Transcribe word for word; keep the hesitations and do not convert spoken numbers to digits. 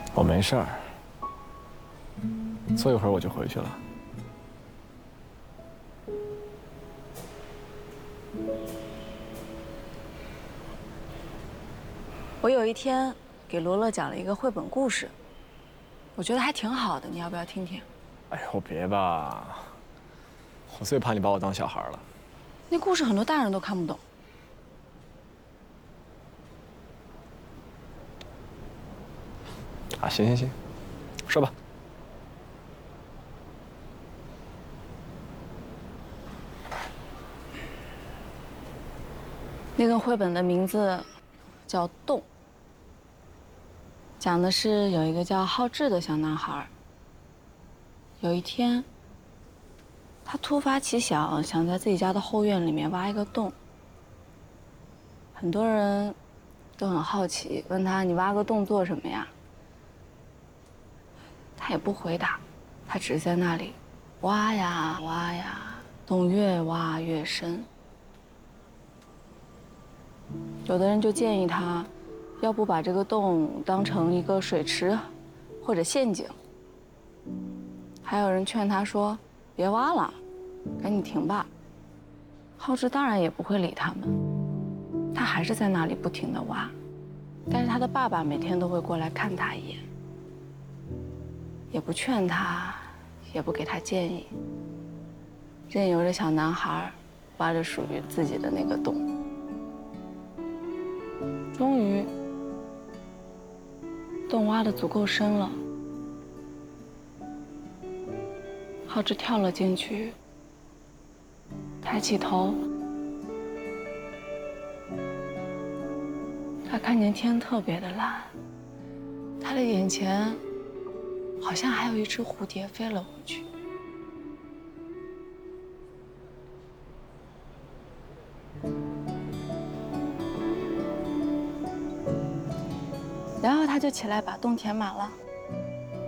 我没事儿，坐一会儿我就回去了。 我有一天给罗乐讲了一个绘本故事，我觉得还挺好的，你要不要听听？ 哎呦，别吧，我最怕你把我当小孩了。 那故事很多大人都看不懂。 啊，行行行，说吧。 那个绘本的名字叫《洞》，讲的是有一个叫浩志的小男孩。有一天，他突发奇想，想在自己家的后院里面挖一个洞。很多人都很好奇，问他：“你挖个洞做什么呀？”他也不回答，他只是在那里挖呀挖呀，洞越挖越深。有的人就建议他，要不把这个洞当成一个水池，或者陷阱。还有人劝他说，别挖了，赶紧停吧。浩志当然也不会理他们，他还是在那里不停地挖。但是他的爸爸每天都会过来看他一眼，也不劝他，也不给他建议，任由着小男孩挖着属于自己的那个洞。终于，洞挖得足够深了，浩志跳了进去，抬起头，他看见天特别的蓝，他的眼前好像还有一只蝴蝶飞了过去。然后他就起来把洞填满了。